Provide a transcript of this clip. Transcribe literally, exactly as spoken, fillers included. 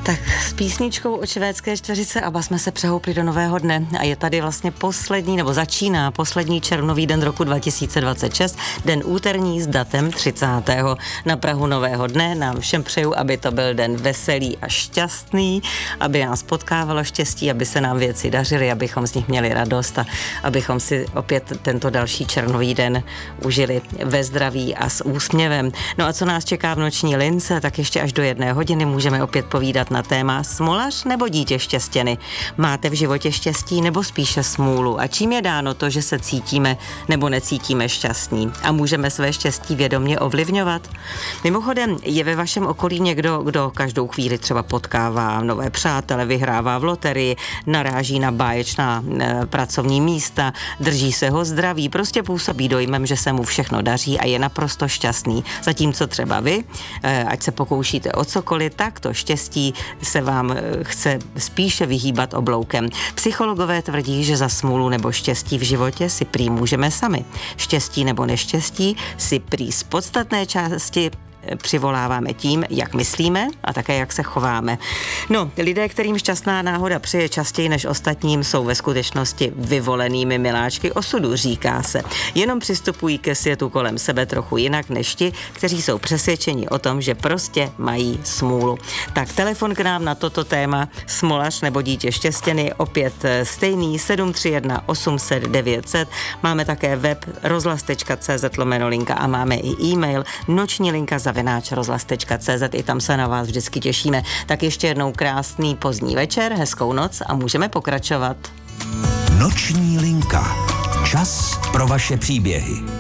Tak s písničkou od švédské čtveřice ABBA jsme se přehoupli do nového dne a je tady vlastně poslední, nebo začíná poslední červnový den roku dva tisíce dvacet šest, den úterní s datem třicátého Na prahu nového dne nám všem přeju, aby to byl den veselý a šťastný, aby nás potkávalo štěstí, aby se nám věci dařily, abychom z nich měli radost a abychom si opět tento další červnový den užili ve zdraví a s úsměvem. No a co nás čeká v noční lince, tak ještě až do jedné hodiny můžeme opět povídat na téma smolař nebo dítě štěstěny. Máte v životě štěstí nebo spíše smůlu? A čím je dáno to, že se cítíme nebo necítíme šťastní? A můžeme své štěstí vědomě ovlivňovat? Mimochodem, je ve vašem okolí někdo, kdo každou chvíli třeba potkává nové přátele, vyhrává v loterii, naráží na báječná e, pracovní místa, drží se ho zdraví, prostě působí dojmem, že se mu všechno daří a je naprosto šťastný. Zatímco třeba vy, e, ať se pokoušíte o cokoliv, tak to štěstí se vám chce spíše vyhýbat obloukem. Psychologové tvrdí, že za smůlu nebo štěstí v životě si prý můžeme sami. Štěstí nebo neštěstí si prý z podstatné části přivoláváme tím, jak myslíme a také jak se chováme. No, lidé, kterým šťastná náhoda přeje častěji než ostatním, jsou ve skutečnosti vyvolenými miláčky osudu, říká se. Jenom přistupují ke světu kolem sebe trochu jinak než ti, kteří jsou přesvědčeni o tom, že prostě mají smůlu. Tak telefon k nám na toto téma smolař nebo dítě štěstěny opět stejný sedm tři jedna osm set devět set. Máme také web rozhlas tečka cé zet lomeno linka a máme i e-mail noční linka zavináč rozhlas tečka cé zet, i tam se na vás vždycky těšíme. Tak ještě jednou krásný pozdní večer, hezkou noc a můžeme pokračovat. Noční linka. Čas pro vaše příběhy.